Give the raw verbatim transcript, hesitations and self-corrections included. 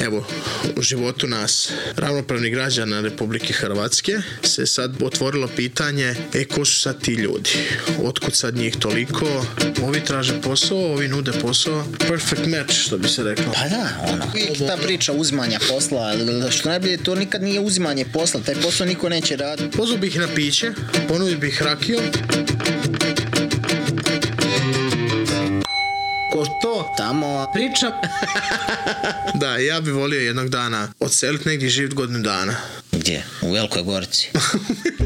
evo, u životu nas, ravnopravnih građana Republike Hrvatske, se sad otvorilo pitanje, e, ko su sad ti ljudi? Otkud sad njih toliko? Ovi traže posao, ovi nude posao. Perfect match, što bi se reklo. Pa da, ono. I ta priča uzimanja posla, što najbolje, to nikad nije uzimanje posla, taj posao niko neće raditi. Pozvao bih na piće, ponudio bih rakiju. Ko to? Tamo priča. Da, ja bih volio jednog dana odseliti negdje živjeti godinu dana. Gdje? U Velikoj Gorici.